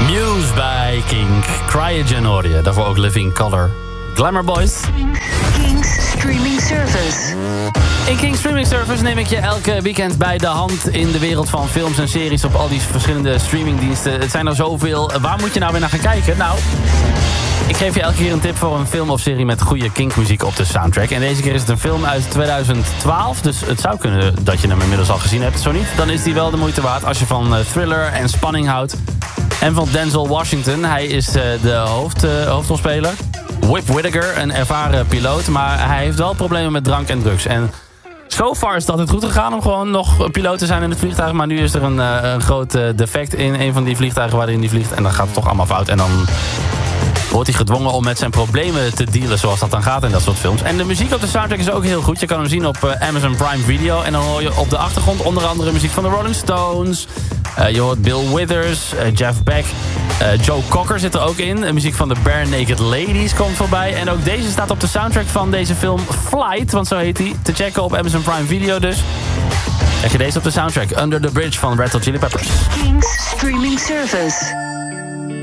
Muse bij Kink. Cryogen hoorde je. Daarvoor ook Living Color. Glamour Boys. King's Streaming Service. In King's Streaming Service neem ik je elke weekend bij de hand in de wereld van films en series op al die verschillende streamingdiensten. Het zijn er zoveel. Waar moet je nou weer naar gaan kijken? Nou, ik geef je elke keer een tip voor een film of serie met goede Kink-muziek op de soundtrack. En deze keer is het een film uit 2012. Dus het zou kunnen dat je hem inmiddels al gezien hebt. Zo niet, dan is die wel de moeite waard als je van thriller en spanning houdt. En van Denzel Washington. Hij is de hoofdrolspeler. Whip Whittaker, een ervaren piloot. Maar hij heeft wel problemen met drank en drugs. En so far is het altijd goed gegaan om gewoon nog piloot te zijn in het vliegtuig. Maar nu is er een groot defect in een van die vliegtuigen waarin hij vliegt. En dan gaat het toch allemaal fout. En dan wordt hij gedwongen om met zijn problemen te dealen zoals dat dan gaat in dat soort films. En de muziek op de soundtrack is ook heel goed. Je kan hem zien op Amazon Prime Video. En dan hoor je op de achtergrond onder andere muziek van de Rolling Stones. Je hoort Bill Withers, Jeff Beck, Joe Cocker zit er ook in. Muziek van de Bare Naked Ladies komt voorbij. En ook deze staat op de soundtrack van deze film Flight, want zo heet hij. Te checken op Amazon Prime Video dus. Krijg je deze op de soundtrack Under the Bridge van Red Hot Chili Peppers. King's Streaming Service.